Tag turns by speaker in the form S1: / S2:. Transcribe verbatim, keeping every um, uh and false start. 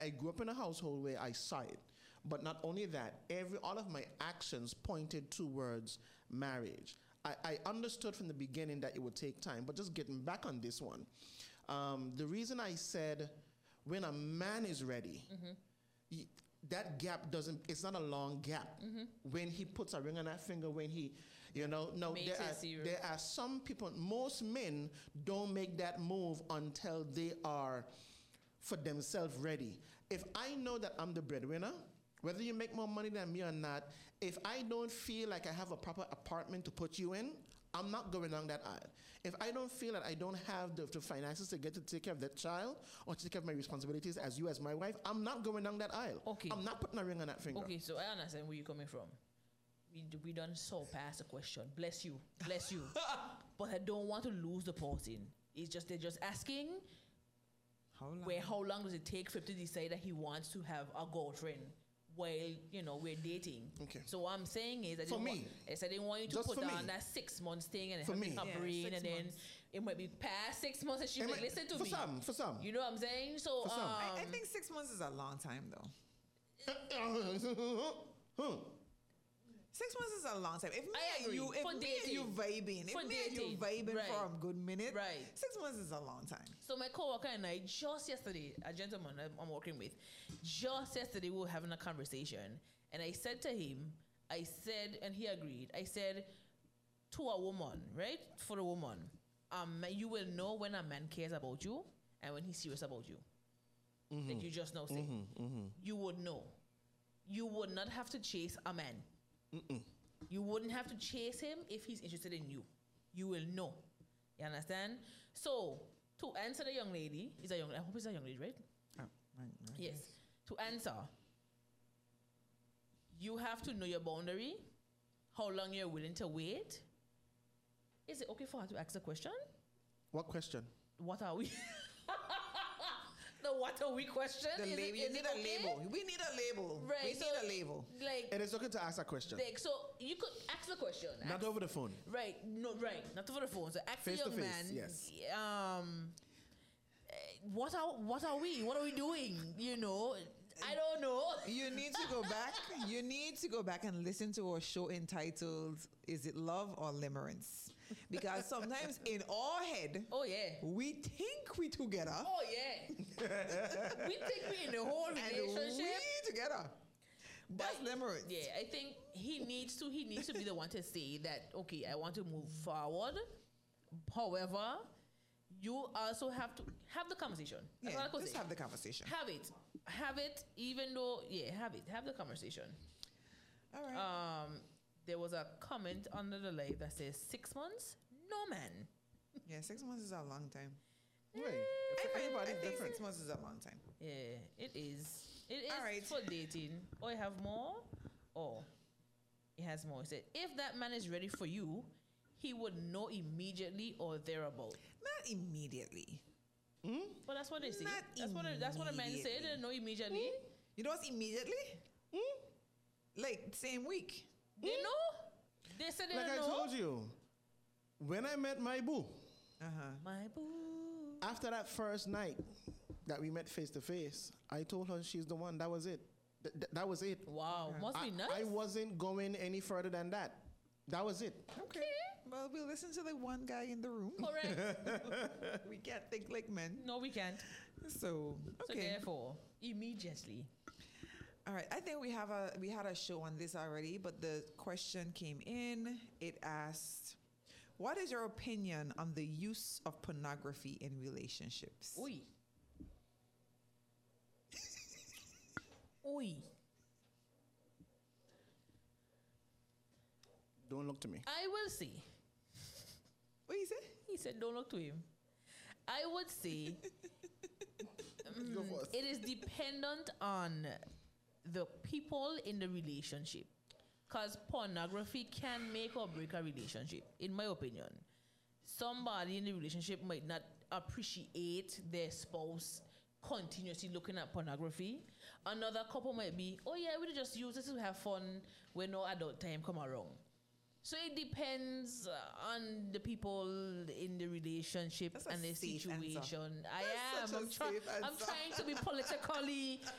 S1: I grew up in a household where I saw it. But not only that, every all of my actions pointed towards marriage. I, I understood from the beginning that it would take time, but just getting back on this one, um, the reason I said when a man is ready, mm-hmm. he, that gap doesn't, it's not a long gap. Mm-hmm. When he puts a ring on that finger, when he, you know, no, there are, there are some people, most men don't make that move until they are for themselves ready. If I know that I'm the breadwinner, whether you make more money than me or not, if I don't feel like I have a proper apartment to put you in, I'm not going down that aisle. If I don't feel that I don't have the, the finances to get to take care of that child or to take care of my responsibilities as you as my wife, I'm not going down that aisle.
S2: Okay.
S1: I'm not putting a ring on that finger.
S2: Okay, so I understand where you're coming from. We, we done so past the question. Bless you. Bless you. But I don't want to lose the person. It's just they're just asking
S3: how long?
S2: where how long does it take for him to decide that he wants to have a girlfriend while, you know, we're dating.
S1: Okay.
S2: So what I'm saying is, I
S1: for
S2: didn't
S1: me,
S2: want, I said I didn't want you to
S1: just
S2: put
S1: for
S2: down
S1: me.
S2: that six months thing and
S1: For
S2: having
S1: me.
S2: a
S3: Yeah,
S2: brain,
S3: six
S2: and then
S3: months.
S2: it might be past six months and she
S1: It
S2: might
S1: might-
S2: listen to
S1: for
S2: me.
S1: some, for some.
S2: You know what I'm saying? So
S1: For some.
S2: um,
S3: I, I think six months is a long time, though.
S1: Huh.
S3: Six months is a long time. If me
S2: I
S3: and
S2: agree.
S3: you, if
S2: For
S3: me
S2: dating.
S3: and you vibing, if
S2: For
S3: me and you
S2: dating.
S3: vibing
S2: Right.
S3: for a good minute,
S2: Right.
S3: six months is a long time.
S2: So my coworker and I, just yesterday, a gentleman I'm I'm working with, just yesterday we were having a conversation, and I said to him, I said, and he agreed. I said to a woman, right, for a woman, um, you will know when a man cares about you and when he's serious about you.
S1: Mm-hmm.
S2: Like you just know, say,
S1: Mm-hmm, mm-hmm.
S2: you would know. You would not have to chase a man.
S1: Mm-mm.
S2: You wouldn't have to chase him if he's interested in you. You will know. You understand? So, to answer the young lady, is a young I hope it's a young lady, right?
S3: Oh, right, right.
S2: Yes. To answer, you have to know your boundary, how long you're willing to wait. Is it okay for her to ask a question?
S1: What question?
S2: What are we? The what are we question?
S3: The
S2: Is
S3: label.
S2: it-
S3: You
S2: is
S3: need
S2: it
S3: a
S2: okay?
S3: label. We need a label.
S2: Right.
S3: We
S2: so,
S3: need a label.
S2: Like,
S1: It is okay to ask a question.
S2: like, so you could ask the question.
S1: Not
S2: Ask-
S1: over the phone.
S2: Right, no, right, not over the phone. So ask the
S1: Face to
S2: young
S1: face,
S2: man.
S1: yes.
S2: Um, eh, what are what are we? What are we doing? You know, I don't know.
S3: You need to go back. You need to go back and listen to our show entitled "Is It Love or Limerence?" Because sometimes in our head,
S2: Oh yeah.
S3: we think we together,
S2: Oh yeah. We think we in the whole
S3: and
S2: relationship.
S3: we together. That's
S2: But,
S3: limerence.
S2: Yeah, I think he needs to. He needs to be the one to say that. Okay, I want to move forward. However, you also have to have the conversation. That's
S3: Yeah,
S2: all I could
S3: just
S2: say.
S3: have the conversation.
S2: Have it. Have it. Even though, yeah, have it. Have the conversation.
S3: All right.
S2: Um, there was a comment under the live that says six months. No man.
S3: yeah, six months is a long time.
S1: Right.
S3: I
S1: For
S3: think,
S1: everybody
S3: I think
S1: different.
S3: six months is a long time.
S2: Yeah, it is. It is
S3: All right.
S2: for dating. Or you have more, or it has more. It said if that man is ready for you, he would know immediately or thereabout.
S3: Not immediately.
S1: Hmm?
S2: Well, that's what they say.
S3: Not
S2: That's what that's what a man say. They know immediately.
S3: You know what's immediately? Like same week.
S2: They know. They said they
S1: Like I
S2: don't know.
S1: told you, when I met my boo,
S3: Uh huh.
S2: My boo.
S1: after that first night that we met face to face, I told her she's the one. That was it. Th- th- that was it.
S2: Wow, must
S1: I,
S2: be nice.
S1: I wasn't going any further than that. That was it.
S3: Okay. Well, we'll listen to the one guy in the room.
S2: Correct.
S3: We can't think like men.
S2: No, we can't.
S3: So
S2: So
S3: okay.
S2: therefore, immediately.
S3: All right. I think we have a we had a show on this already, but the question came in. It asked, "What is your opinion on the use of pornography in relationships?"
S2: Oi. Oi.
S1: Don't look to me.
S2: I will say.
S3: What you say?
S2: He said, don't look to him. I would say
S1: Go first.
S2: it is dependent on the people in the relationship. Because pornography can make or break a relationship, in my opinion. Somebody in the relationship might not appreciate their spouse continuously looking at pornography. Another couple might be, oh yeah, we just use this to have fun when no adult time come around. So it depends uh, on the people in the relationship
S3: That's a
S2: and the
S3: safe
S2: situation.
S3: answer.
S2: I
S3: That's
S2: am.
S3: such a
S2: I'm, try-
S3: safe
S2: I'm
S3: answer.
S2: trying to be politically,